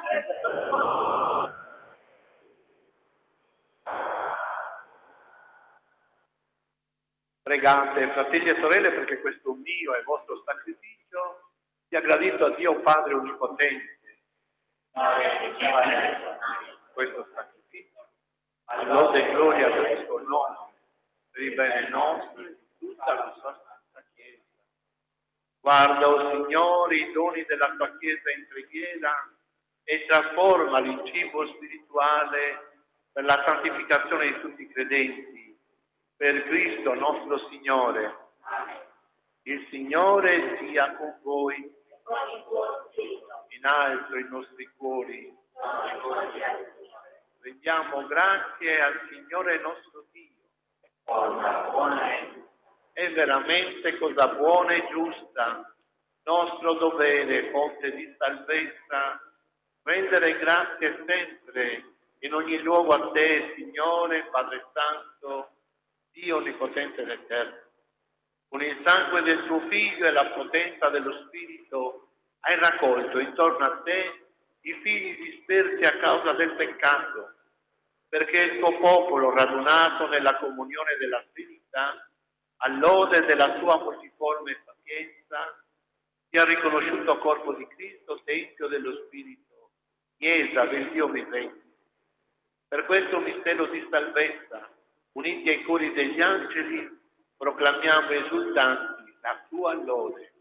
Pregate, fratelli e sorelle, perché questo mio e vostro sacrificio sia gradito a Dio Padre Onnipotente. Questo sacrificio, a lode e gloria del suo nome, per il bene nostro e di tutta la sua santa Chiesa. Guarda, o Signore, i doni della tua Chiesa in preghiera e trasformali in cibo spirituale per la santificazione di tutti i credenti. Per Cristo nostro Signore. Il Signore sia con voi. In alto i nostri cuori. Rendiamo grazie al Signore nostro Dio. È veramente cosa buona e giusta, nostro dovere, fonte di salvezza, rendere grazie sempre in ogni luogo a te, Signore, Padre Santo, Dio Onnipotente ed Eterno. Con il sangue del tuo Figlio e la potenza dello Spirito hai raccolto intorno a te i figli dispersi a causa del peccato, perché il tuo popolo, radunato nella comunione della Trinità, all'ode della sua multiforme sapienza, sia riconosciuto corpo di Cristo, Tempio dello Spirito, Chiesa del Dio vivente. Per questo mistero di salvezza, uniti ai cori degli angeli, proclamiamo esultanti la tua lode.